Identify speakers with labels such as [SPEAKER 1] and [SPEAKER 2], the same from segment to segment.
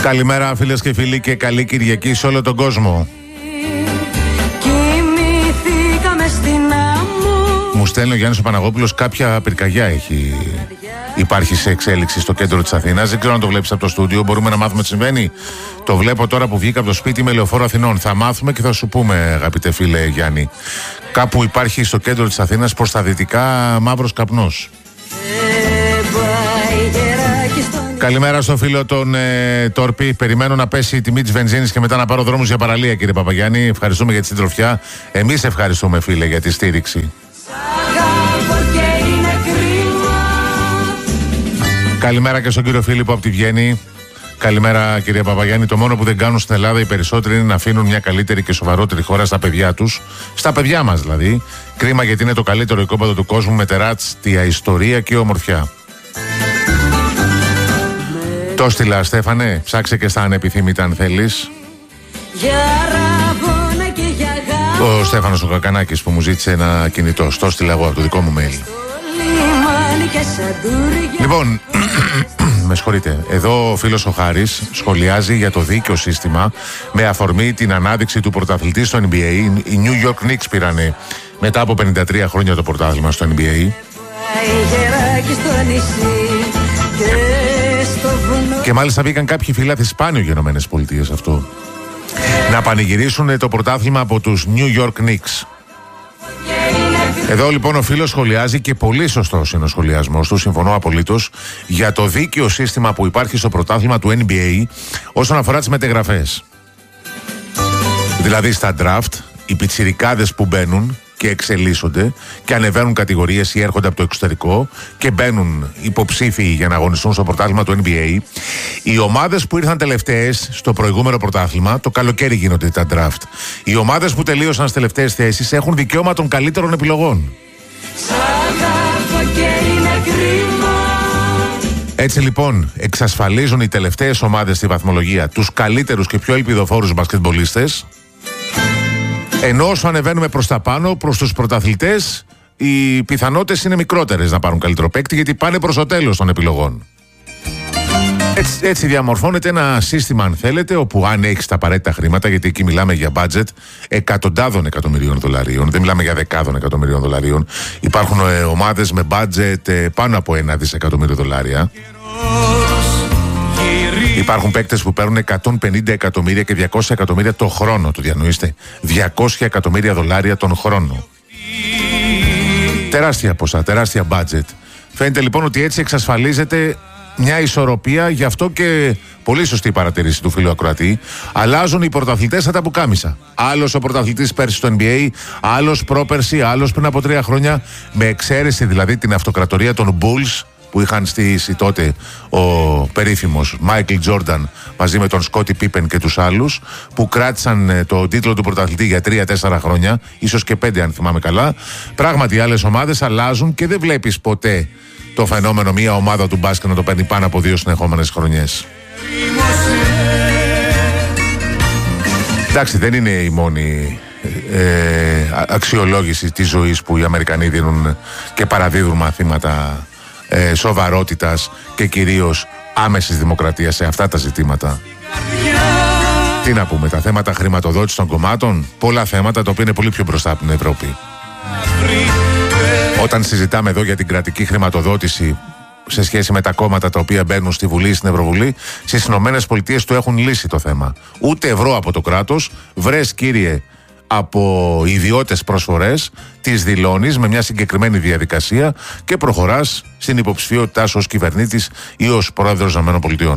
[SPEAKER 1] Καλημέρα φίλες και φίλοι και καλή Κυριακή σε όλο τον κόσμο. Μου στέλνει ο Γιάννης ο Παναγόπουλος, κάποια πυρκαγιά υπάρχει σε εξέλιξη στο κέντρο της Αθήνας. Δεν ξέρω αν το βλέπεις από το στούντιο, μπορούμε να μάθουμε τι συμβαίνει. Το βλέπω τώρα που βγήκα από το σπίτι με λεωφόρο Αθηνών. Θα μάθουμε και θα σου πούμε, αγαπητέ φίλε Γιάννη. Κάπου υπάρχει στο κέντρο της Αθήνας προς τα δυτικά μαύρος καπνός. Καλημέρα στο φίλο τον Τόρπη. Περιμένω να πέσει η τιμή της βενζίνης και μετά να πάρω δρόμους για παραλία, κύριε Παπαγιάννη. Ευχαριστούμε για τη συντροφιά. Εμείς ευχαριστούμε, φίλε, για τη στήριξη. Καλημέρα και στον κύριο Φίλιππο από τη Βιέννη. Καλημέρα, κύριε Παπαγιάννη. Το μόνο που δεν κάνουν στην Ελλάδα οι περισσότεροι είναι να αφήνουν μια καλύτερη και σοβαρότερη χώρα στα παιδιά τους. Στα παιδιά μας δηλαδή. Κρίμα, γιατί είναι το καλύτερο οικόπεδο του κόσμου με τεράστια ιστορία και ομορφιά. Το στείλα, Στέφανε. Ψάξε και στα ανεπιθύμητα αν θέλεις. Ο Στέφανος ο Κακανάκης που μου ζήτησε ένα κινητό. Στο στείλα εγώ από το δικό μου mail. Λοιπόν, με συγχωρείτε. Εδώ ο φίλος ο Χάρης σχολιάζει για το δίκαιο σύστημα με αφορμή την ανάδειξη του πρωταθλητή στο NBA. Οι New York Knicks πήρανε μετά από 53 χρόνια το πρωτάθλημα στο NBA. Και μάλιστα βγήκαν κάποιοι φιλάθλοι σπάνιο γενομένες πολιτείες αυτό να πανηγυρίσουν το πρωτάθλημα από τους New York Knicks. Εδώ λοιπόν ο φίλος σχολιάζει, και πολύ σωστός είναι ο σχολιασμός του, συμφωνώ απολύτως, για το δίκαιο σύστημα που υπάρχει στο πρωτάθλημα του NBA όσον αφορά τις μετεγραφές. Δηλαδή στα draft, οι πιτσιρικάδες που μπαίνουν και εξελίσσονται και ανεβαίνουν κατηγορίες ή έρχονται από το εξωτερικό και μπαίνουν υποψήφιοι για να αγωνιστούν στο πρωτάθλημα του NBA. Οι ομάδες που ήρθαν τελευταίες στο προηγούμενο πρωτάθλημα, το καλοκαίρι γίνονται τα draft. Οι ομάδες που τελείωσαν στις τελευταίες θέσεις έχουν δικαίωμα των καλύτερων επιλογών. Έτσι λοιπόν εξασφαλίζουν οι τελευταίες ομάδες στη βαθμολογία τους καλύτερους και πιο ελπιδοφόρους μπασκετμπολίστες. Ενώ όσο ανεβαίνουμε προς τα πάνω, προς τους πρωταθλητές, οι πιθανότητες είναι μικρότερες να πάρουν καλύτερο παίκτη, γιατί πάνε προς το τέλος των επιλογών. Έτσι διαμορφώνεται ένα σύστημα, αν θέλετε, όπου αν έχεις τα απαραίτητα χρήματα, γιατί εκεί μιλάμε για budget εκατοντάδων εκατομμυρίων δολαρίων, δεν μιλάμε για δεκάδων εκατομμυρίων δολαρίων. Υπάρχουν ομάδες με budget πάνω από 1 δισεκατομμύριο δολάρια. Υπάρχουν παίκτες που παίρνουν 150 εκατομμύρια και 200 εκατομμύρια το χρόνο, το διανοείστε. 200 εκατομμύρια δολάρια τον χρόνο. Τεράστια ποσά, τεράστια budget. Φαίνεται λοιπόν ότι έτσι εξασφαλίζεται μια ισορροπία, γι' αυτό και πολύ σωστή η παρατήρηση του φίλου ακροατή. Αλλάζουν οι πρωταθλητές σαν τα πουκάμισα. Άλλος ο πρωταθλητής πέρσι στο NBA, άλλος πρόπερσι, άλλος πριν από 3 χρόνια, με εξαίρεση δηλαδή την αυτοκρατορία των Bulls, που είχαν στήσει τότε ο περίφημος Μάικλ Τζόρνταν μαζί με τον Σκότι Πίπεν και τους άλλους, που κράτησαν το τίτλο του πρωταθλητή για 3-4 χρόνια, ίσως και 5 αν θυμάμαι καλά. Πράγματι οι άλλες ομάδες αλλάζουν και δεν βλέπεις ποτέ το φαινόμενο μια ομάδα του μπάσκετ να το παίρνει πάνω από 2 συνεχόμενες χρονιές. Εντάξει, δεν είναι η μόνη αξιολόγηση της ζωής που οι Αμερικανοί δίνουν και παραδίδουν μαθήματα σοβαρότητας και κυρίως άμεσης δημοκρατίας σε αυτά τα ζητήματα. Τι να πούμε, τα θέματα χρηματοδότησης των κομμάτων, πολλά θέματα τα οποία είναι πολύ πιο μπροστά από την Ευρώπη. Όταν συζητάμε εδώ για την κρατική χρηματοδότηση σε σχέση με τα κόμματα τα οποία μπαίνουν στη Βουλή, στην Ευρωβουλή, στις Ηνωμένες Πολιτείες το έχουν λύσει το θέμα. Ούτε ευρώ από το κράτος, βρες κύριε από ιδιώτες προσφορές, τις δηλώνεις με μια συγκεκριμένη διαδικασία και προχωράς στην υποψηφιότητά σου ως κυβερνήτης ή ως πρόεδρος των ΗΠΑ.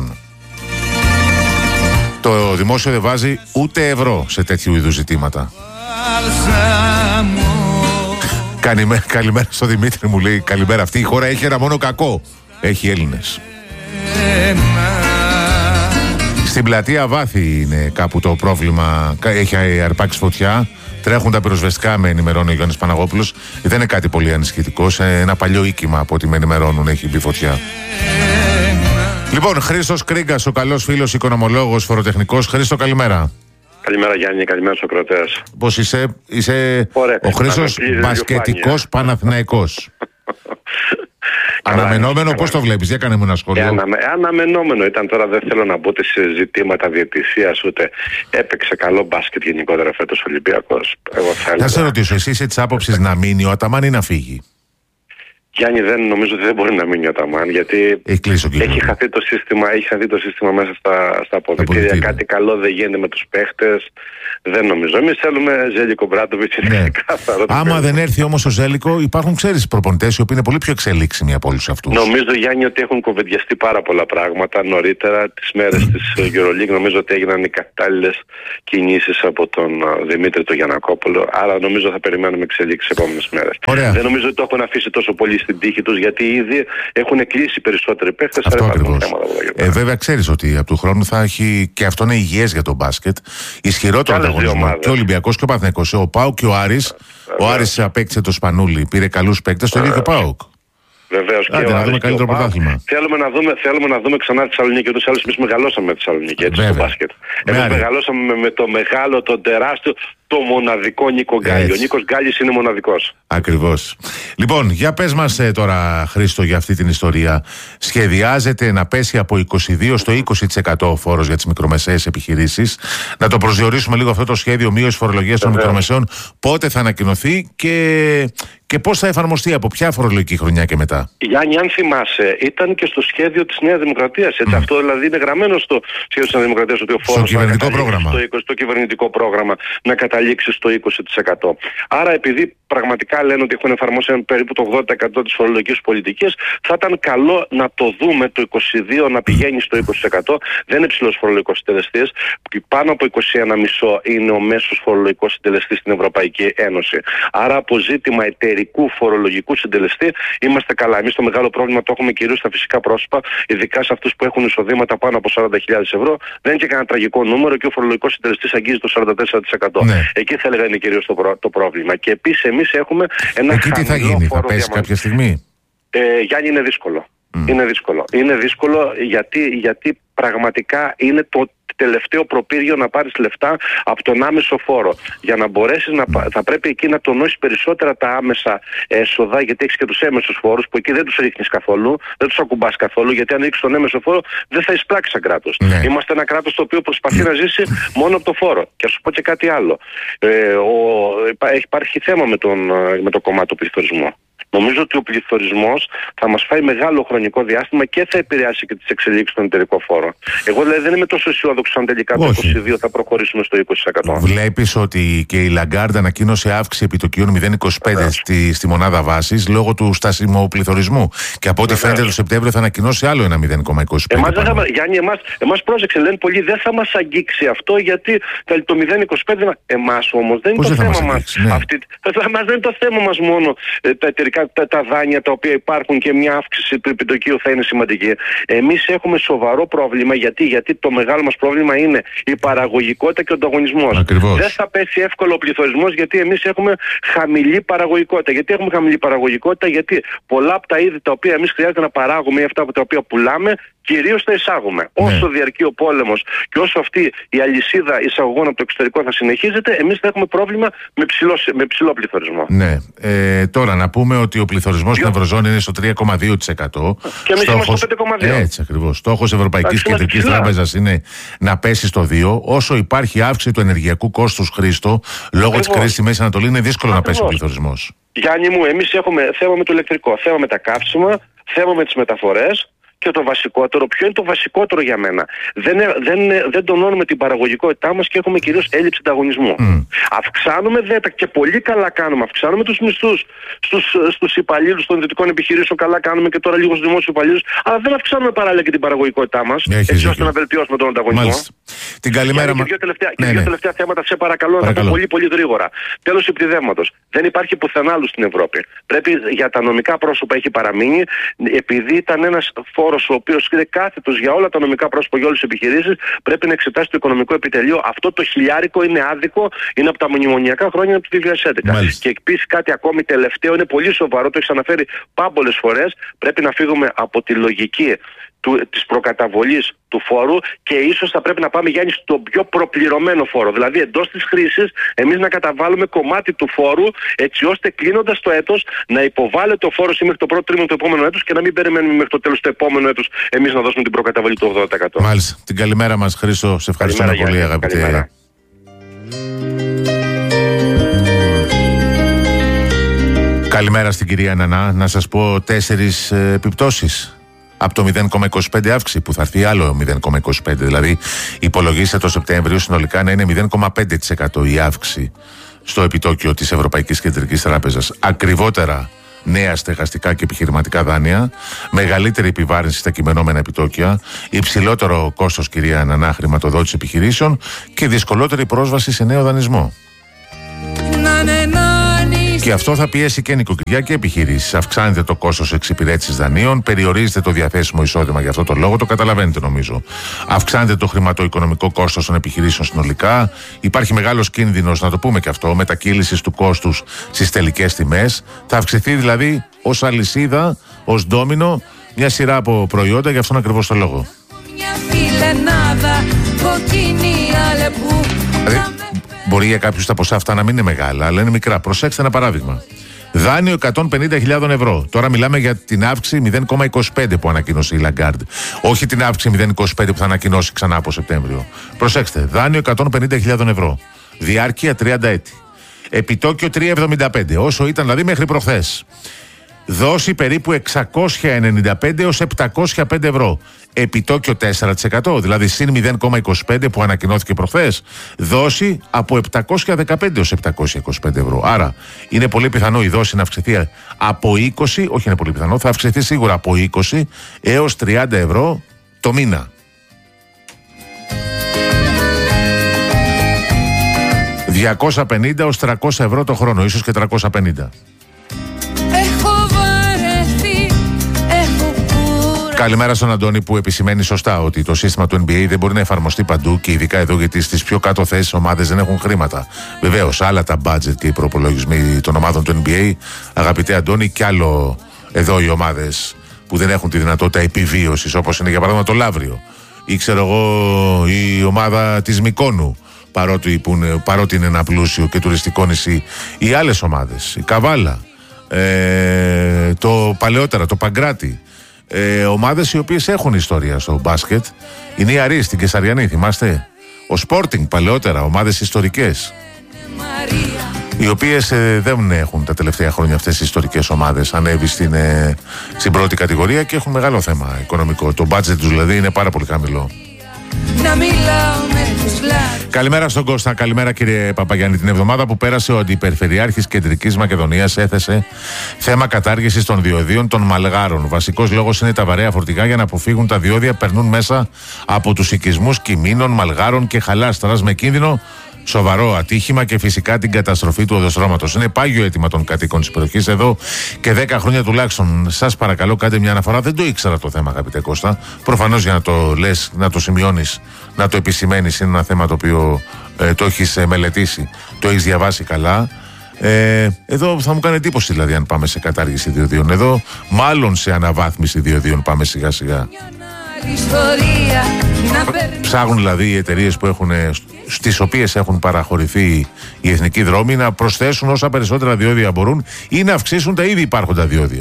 [SPEAKER 1] Το δημόσιο δεν βάζει ούτε ευρώ σε τέτοιου είδους ζητήματα. Καλημέρα στο Δημήτρη, μου λέει καλημέρα. Αυτή η χώρα έχει ένα μόνο κακό. Έχει Έλληνες. Στην πλατεία Βάθη είναι κάπου το πρόβλημα. Έχει αρπάξει φωτιά. Τρέχουν τα πυροσβεστικά, με ενημερώνει ο Γιάννης Παναγόπουλος. Δεν είναι κάτι πολύ ανησυχητικό. Σε ένα παλιό οίκημα από ό,τι με ενημερώνουν έχει μπει φωτιά. Λοιπόν, Χρήστος Κρίγκας, ο καλός φίλος οικονομολόγος, φοροτεχνικός. Χρήστο, καλημέρα.
[SPEAKER 2] Καλημέρα Γιάννη, καλημέρα στους ακροατές.
[SPEAKER 1] Πώς είσαι?
[SPEAKER 2] Ωραία,
[SPEAKER 1] ο Χρήστος μπασκετικός Παναθηναϊκός. Αναμενόμενο, πώς το βλέπεις, για κάνε μου ένα σχόλιο.
[SPEAKER 2] Αναμενόμενο ήταν. Τώρα δεν θέλω να μπω σε ζητήματα διαιτησίας, ούτε έπαιξε καλό μπάσκετ γενικότερα φέτος ο Ολυμπιακός.
[SPEAKER 1] Θα σε ρωτήσω, εσύ είσαι της άποψης να μείνει ο Αταμάν ή να φύγει?
[SPEAKER 2] Γιάννη, δεν νομίζω ότι δεν μπορεί να μείνει ο Αταμάν, γιατί έχει χαθεί το σύστημα μέσα στα αποδυτήρια. Κάτι καλό δεν γίνεται με τους παίχτες. Δεν νομίζω. Εμείς θέλουμε Ζέλικο Μπράντοβιτς, είναι ξεκάθαρο.
[SPEAKER 1] Άμα δεν έρθει όμως ο Ζέλικο, υπάρχουν, ξέρεις, προπονητές οι οποίοι είναι πολύ πιο εξελίξιμοι από όλους αυτούς.
[SPEAKER 2] Νομίζω, Γιάννη, ότι έχουν κουβεντιαστεί πάρα πολλά πράγματα νωρίτερα. Τις μέρες της EuroLeague νομίζω ότι έγιναν οι κατάλληλες κινήσεις από τον Δημήτρη τον Γιαννακόπουλο. Άρα νομίζω θα περιμένουμε εξελίξεις τις επόμενες μέρες. Δεν νομίζω ότι το έχουν αφήσει τόσο πολύ στην τύχη τους, γιατί ήδη έχουν κλείσει περισσότεροι παίχτες.
[SPEAKER 1] Αυτό ακριβώς. Βέβαια, ξέρεις ότι από του χρόνου θα έχει, και αυτό είναι υγιές για το μπάσκετ, ισχυρότερο ανταγωνισμό. Και ο Ολυμπιακός και ο Παναθηναϊκός. Ο ΠΑΟΚ και ο Άρης. Ο Άρης απέκτησε το Σπανούλι, πήρε καλούς παίκτες, το ίδιο και ο ΠΑΟΚ.
[SPEAKER 2] Βεβαίως, και
[SPEAKER 1] να δούμε καλύτερο πρωτάθλημα.
[SPEAKER 2] Θέλουμε να δούμε ξανά τη Θεσσαλονίκη. Ούτως ή άλλως εμείς μεγαλώσαμε με τη Θεσσαλονίκη, έτσι, στο μπάσκετ. Εμείς μεγαλώσαμε με το μεγάλο, το τεράστιο, το μοναδικό Νίκο Γκάλι. Ο Νίκος Γκάλης είναι μοναδικός.
[SPEAKER 1] Ακριβώς. Λοιπόν, για πες μας τώρα, Χρήστο, για αυτή την ιστορία. Σχεδιάζεται να πέσει από 22% στο 20% ο φόρος για τις μικρομεσαίες επιχειρήσεις. Να το προσδιορίσουμε λίγο αυτό το σχέδιο μείωσης φορολογίας των μικρομεσαίων. Πότε θα ανακοινωθεί και πώς θα εφαρμοστεί, από ποια φορολογική χρονιά και μετά?
[SPEAKER 2] Γιάννη, αν θυμάσαι, ήταν και στο σχέδιο της Νέας Δημοκρατίας. Αυτό δηλαδή είναι γραμμένο στο σχέδιο της Νέας Δημοκρατίας, ότι ο φόρος στο κυβερνητικό πρόγραμμα να καταλήξει στο 20%. Άρα, επειδή πραγματικά λένε ότι έχουν εφαρμόσει περίπου το 80% της φορολογικής πολιτικής, θα ήταν καλό να το δούμε το 22% να πηγαίνει στο 20%. Δεν είναι ψηλός φορολογικός συντελεστής. Πάνω από 21,5% είναι ο μέσος φορολογικός συντελεστής στην Ευρωπαϊκή Ένωση. Άρα, από ζήτημα εταιρικού φορολογικού συντελεστή είμαστε καλά. Εμείς το μεγάλο πρόβλημα το έχουμε κυρίως στα φυσικά πρόσωπα, ειδικά σε αυτούς που έχουν εισοδήματα πάνω από 40.000 ευρώ. Δεν είναι και κανένα τραγικό νούμερο και ο φορολογικός συντελεστής αγγίζει το 44%. Εκεί θα έλεγα είναι κυρίως το πρόβλημα. Και επίσης εμείς έχουμε ένα
[SPEAKER 1] εκεί τι θα γίνει, θα πέσει κάποια στιγμή?
[SPEAKER 2] Γιάννη, είναι δύσκολο. Είναι δύσκολο γιατί πραγματικά είναι το τελευταίο προπύργιο να πάρεις λεφτά από τον άμεσο φόρο. Για να μπορέσεις θα πρέπει εκεί να τονώσεις περισσότερα τα άμεσα έσοδα, γιατί έχεις και τους έμεσους φόρους που εκεί δεν τους ρίχνεις καθόλου, δεν τους ακουμπάς καθόλου, γιατί αν ρίξεις τον έμεσο φόρο δεν θα εισπράξεις σαν κράτος. Είμαστε ένα κράτος το οποίο προσπαθεί να ζήσει μόνο από το φόρο. Και ας σου πω και κάτι άλλο. Υπάρχει θέμα με το κομμάτι του πληθωρισμού. Νομίζω ότι ο πληθωρισμός θα μας φάει μεγάλο χρονικό διάστημα και θα επηρεάσει και τις εξελίξεις στον εταιρικό φόρο. Εγώ δηλαδή δεν είμαι τόσο αισιόδοξος αν τελικά το 22% θα προχωρήσουμε στο 20%.
[SPEAKER 1] Βλέπεις ότι και η Λαγκάρντα ανακοίνωσε αύξηση επιτοκίων 0,25 στη μονάδα βάσης λόγω του στάσιμου πληθωρισμού. Και από ό,τι φαίνεται το Σεπτέμβριο θα ανακοινώσει άλλο ένα 0,25.
[SPEAKER 2] Γιάννη, εμάς πρόσεξε, λένε πολλοί, δεν θα μας αγγίξει αυτό, γιατί το 0,25 εμάς όμως δεν είναι το θέμα μας. Εμάς δεν είναι το θέμα μας μόνο τα εταιρικά, τα δάνεια τα οποία υπάρχουν και μια αύξηση του επιτοκίου θα είναι σημαντική. Εμείς έχουμε σοβαρό πρόβλημα, γιατί το μεγάλο μας πρόβλημα είναι η παραγωγικότητα και ο ανταγωνισμός. Δεν θα πέσει εύκολο ο πληθωρισμός, γιατί εμείς έχουμε χαμηλή παραγωγικότητα. Γιατί έχουμε χαμηλή παραγωγικότητα? Γιατί πολλά από τα είδη τα οποία εμείς χρειάζεται να παράγουμε ή αυτά από τα οποία πουλάμε, κυρίως τα εισάγουμε. Όσο διαρκεί ο πόλεμος και όσο αυτή η αλυσίδα εισαγωγών από το εξωτερικό θα συνεχίζεται, εμείς θα έχουμε πρόβλημα με ψηλό πληθωρισμό.
[SPEAKER 1] Τώρα να πούμε ότι ο πληθωρισμός στην Ευρωζώνη είναι στο 3,2%.
[SPEAKER 2] Και εμείς είμαστε στο 5,2%.
[SPEAKER 1] Έτσι ακριβώς. Στόχος Ευρωπαϊκής Κεντρικής Τράπεζας είναι να πέσει στο 2%. Όσο υπάρχει αύξηση του ενεργειακού κόστους, Χρήστο, λόγω της κρίσης στη Μέση Ανατολή, είναι δύσκολο να πέσει ο πληθωρισμός.
[SPEAKER 2] Γιάννη μου, εμείς έχουμε θέμα με το ηλεκτρικό, θέμα με τα καύσιμα, θέμα με τις μεταφορές. Και το βασικότερο, ποιο είναι το βασικότερο για μένα? Δεν τονώνουμε την παραγωγικότητά μας και έχουμε κυρίως έλλειψη ανταγωνισμού. Αυξάνουμε και πολύ καλά κάνουμε. Αυξάνουμε τους μισθούς στους υπαλλήλους των ιδιωτικών επιχειρήσεων, καλά κάνουμε και τώρα λίγο στους δημόσιους υπαλλήλους, αλλά δεν αυξάνουμε παράλληλα και την παραγωγικότητά μας, έτσι ώστε να βελτιώσουμε τον ανταγωνισμό.
[SPEAKER 1] Μάλιστα. Την καλημέρα μας.
[SPEAKER 2] Και δύο τελευταία θέματα, σε παρακαλώ, να πω πολύ πολύ γρήγορα. Τέλος υπτιδεύματος. Δεν υπάρχει πουθενά άλλου στην Ευρώπη. Πρέπει για τα νομικά πρόσωπα έχει παραμείνει, επειδή ήταν ένας φόρος ο οποίος είναι κάθετος για όλα τα νομικά πρόσωπα, για όλες τις επιχειρήσεις, πρέπει να εξετάσει το οικονομικό επιτελείο. Αυτό το χιλιάρικο είναι άδικο, είναι από τα μνημονιακά χρόνια από το 2011. Και επίσης κάτι ακόμη τελευταίο, είναι πολύ σοβαρό, το έχει αναφέρει πάμπολες φορές. Πρέπει να φύγουμε από τη λογική της προκαταβολής του φόρου και ίσως θα πρέπει να πάμε, Γιάννη, στο πιο προπληρωμένο φόρο. Δηλαδή εντός της χρήσης εμείς να καταβάλουμε κομμάτι του φόρου, έτσι ώστε κλείνοντας το έτος να υποβάλλεται ο φόρος μέχρι το πρώτο τρίμηνο του επόμενου έτους και να μην περιμένουμε μέχρι το τέλος του επόμενου έτους εμείς να δώσουμε την προκαταβολή του 80%.
[SPEAKER 1] Μάλιστα. Την καλημέρα μας, Χρήστο. Σε ευχαριστούμε πολύ, αγαπητέ. Καλημέρα στην κυρία Νανά. Να σας πω 4 επιπτώσεις από το 0,25 αύξηση που θα έρθει άλλο 0,25. Δηλαδή υπολογίστε το Σεπτέμβριο συνολικά να είναι 0,5% η αύξηση στο επιτόκιο της Ευρωπαϊκής Κεντρικής Τράπεζας. Ακριβότερα νέα στεγαστικά και επιχειρηματικά δάνεια, μεγαλύτερη επιβάρυνση στα κειμενόμενα επιτόκια, υψηλότερο κόστος, κυρία Νανά, χρηματοδότηση επιχειρήσεων και δυσκολότερη πρόσβαση σε νέο δανεισμό. Και αυτό θα πιέσει και νοικοκυριά και επιχειρήσεις. Αυξάνεται το κόστος εξυπηρέτησης δανείων, περιορίζεται το διαθέσιμο εισόδημα για αυτό το λόγο, το καταλαβαίνετε νομίζω. Αυξάνεται το χρηματοοικονομικό κόστος των επιχειρήσεων συνολικά. Υπάρχει μεγάλος κίνδυνος, να το πούμε και αυτό, μετακύλησης του κόστους στις τελικές τιμές. Θα αυξηθεί δηλαδή ως αλυσίδα, ως ντόμινο, μια σειρά από προϊόντα για αυτόν ακριβώς το λόγο. Μπορεί για κάποιους τα ποσά αυτά να μην είναι μεγάλα, αλλά είναι μικρά. Προσέξτε ένα παράδειγμα. Δάνειο 150.000 ευρώ. Τώρα μιλάμε για την αύξηση 0,25 που ανακοίνωσε η Λαγκάρντ. Όχι την αύξηση 0,25 που θα ανακοινώσει ξανά από Σεπτέμβριο. Προσέξτε. Δάνειο 150.000 ευρώ. Διάρκεια 30 έτη. Επιτόκιο 3,75. Όσο ήταν δηλαδή μέχρι προχθές. Δόση περίπου 695 έως 705 ευρώ. Επιτόκιο 4%, δηλαδή συν 0,25 που ανακοινώθηκε προχθές. Δόση από 715 έως 725 ευρώ. Άρα είναι πολύ πιθανό η δόση να αυξηθεί από 20, όχι είναι πολύ πιθανό, θα αυξηθεί σίγουρα από 20 έως 30 ευρώ το μήνα. 250 έως 300 ευρώ το χρόνο, ίσως και 350. Καλημέρα στον Αντώνη που επισημαίνει σωστά ότι το σύστημα του NBA δεν μπορεί να εφαρμοστεί παντού και ειδικά εδώ γιατί στις πιο κάτω θέσεις ομάδες δεν έχουν χρήματα. Βεβαίως, άλλα τα budget και οι προπολογισμοί των ομάδων του NBA, αγαπητέ Αντώνη, κι άλλο εδώ οι ομάδες που δεν έχουν τη δυνατότητα επιβίωσης, όπως είναι για παράδειγμα το Λαύριο ή ξέρω εγώ η ομάδα της Μυκόνου, παρότι είναι ένα πλούσιο και τουριστικό νησί, οι άλλες ομάδες, η Καβάλα, το παλαιότερα, το Παγκράτη. Ομάδες οι οποίες έχουν ιστορία στο μπάσκετ. Είναι η Αρή στην Κεσαριανή, θυμάστε. Ο Sporting παλαιότερα, ομάδες ιστορικές, οι οποίες δεν έχουν τα τελευταία χρόνια αυτές οι ιστορικές ομάδες ανέβει στην πρώτη κατηγορία και έχουν μεγάλο θέμα οικονομικό. Το budget τους δηλαδή είναι πάρα πολύ χαμηλό. Καλημέρα στον Κώστα, καλημέρα κύριε Παπαγιάννη. Την εβδομάδα που πέρασε ο Αντιπεριφερειάρχης Κεντρικής Μακεδονίας έθεσε θέμα κατάργησης των διοδίων των μαλγάρων. Βασικός λόγος είναι τα βαρέα φορτηγά για να αποφύγουν τα διόδια περνούν μέσα από τους οικισμούς κυμήνων, μαλγάρων και χαλάστρας με κίνδυνο σοβαρό ατύχημα και φυσικά την καταστροφή του οδοστρώματος. Είναι πάγιο αίτημα των κατοίκων της περιοχής εδώ και 10 χρόνια τουλάχιστον. Σας παρακαλώ, κάντε μια αναφορά. Δεν το ήξερα το θέμα, αγαπητέ Κώστα. Προφανώς για να το λες, να το σημειώνεις, να το επισημαίνεις, είναι ένα θέμα το οποίο το έχεις μελετήσει, το έχεις διαβάσει καλά. Εδώ θα μου κάνει εντύπωση δηλαδή αν πάμε σε κατάργηση διοδίων. Εδώ μάλλον σε αναβάθμιση διοδίων πάμε σιγά σιγά. Ψάχνουν δηλαδή οι εταιρείες που έχουν, στις οποίες έχουν παραχωρηθεί οι εθνικοί δρόμοι, να προσθέσουν όσα περισσότερα διόδια μπορούν ή να αυξήσουν τα ήδη υπάρχοντα διόδια.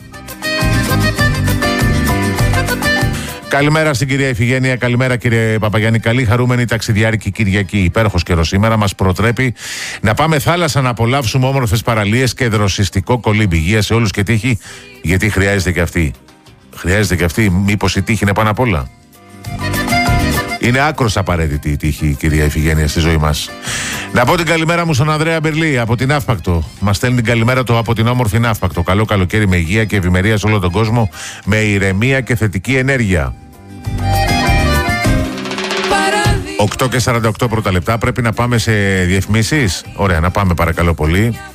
[SPEAKER 1] Καλημέρα στην κυρία Ιφηγένεια, καλημέρα κύριε Παπαγιάννη. Καλή χαρούμενη ταξιδιάρικη Κυριακή. Υπέροχος καιρός σήμερα μας προτρέπει να πάμε θάλασσα να απολαύσουμε όμορφες παραλίες και δροσιστικό κολύμπι. Υγεία σε όλους και τύχη, γιατί χρειάζεται και αυτή. Χρειάζεται και αυτή, μήπως η τύχη είναι πάνω απ' όλα. Είναι άκρος απαραίτητη η τύχη, κυρία Ιφηγένεια, στη ζωή μας. Να πω την καλημέρα μου στον Ανδρέα Μπερλή από την Ναύπακτο. Μας στέλνει την καλημέρα του από την όμορφη Ναύπακτο. Καλό καλοκαίρι με υγεία και ευημερία σε όλο τον κόσμο, με ηρεμία και θετική ενέργεια. 8 και 48 πρώτα λεπτά. Πρέπει να πάμε σε διαφημίσεις. Ωραία, να πάμε παρακαλώ πολύ.